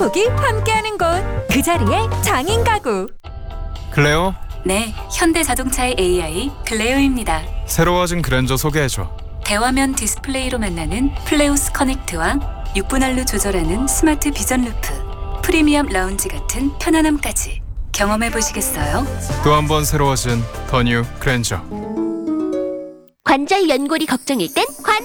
행복이 함께하는 곳, 그 자리에 장인 가구. 클레오, 네, 현대자동차의 AI 클레오입니다. 새로워진 그랜저 소개해줘. 대화면 디스플레이로 만나는 플레오스 커넥트와 6분할로 조절하는 스마트 비전 루프, 프리미엄 라운지 같은 편안함까지 경험해 보시겠어요? 또 한 번 새로워진 더 뉴 그랜저. 관절 연골이 걱정일 땐